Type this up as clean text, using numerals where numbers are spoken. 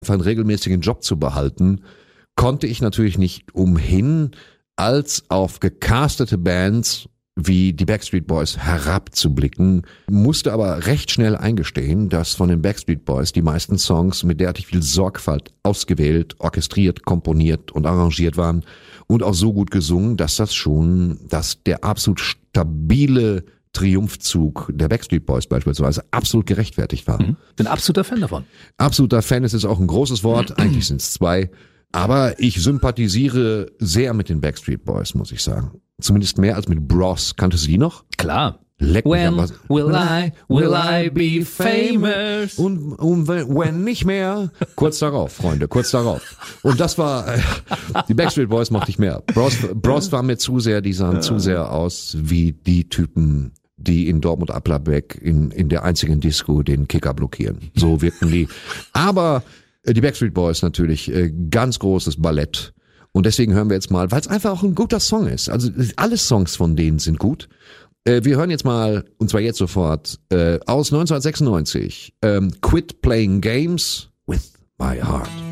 einen regelmäßigen Job zu behalten, konnte ich natürlich nicht umhin, als auf gecastete Bands wie die Backstreet Boys herabzublicken, musste aber recht schnell eingestehen, dass von den Backstreet Boys die meisten Songs mit derartig viel Sorgfalt ausgewählt, orchestriert, komponiert und arrangiert waren und auch so gut gesungen, dass der absolut stabile Triumphzug der Backstreet Boys beispielsweise absolut gerechtfertigt war. Bin absoluter Fan davon. Absoluter Fan ist auch ein großes Wort, eigentlich sind es zwei. Aber ich sympathisiere sehr mit den Backstreet Boys, muss ich sagen. Zumindest mehr als mit Bros. Kanntest du die noch? Klar. Leck mich When aber. will I be famous? Und wenn nicht mehr, kurz darauf, Freunde, kurz darauf. Und das war, die Backstreet Boys mochte ich mehr. Bros war mir zu sehr, die sahen zu sehr aus wie die Typen, die in Dortmund-Applerbeck in der einzigen Disco den Kicker blockieren. So wirkten die. Aber die Backstreet Boys natürlich, ganz großes Ballett. Und deswegen hören wir jetzt mal, weil es einfach auch ein guter Song ist. Also alle Songs von denen sind gut. Wir hören jetzt mal, und zwar jetzt sofort, aus 1996, Quit Playing Games with My Heart.